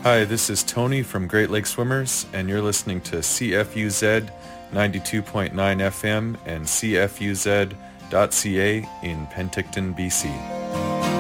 Hi, this is Tony from Great Lake Swimmers, and you're listening to CFUZ 92.9 FM and CFUZ.ca in Penticton, BC.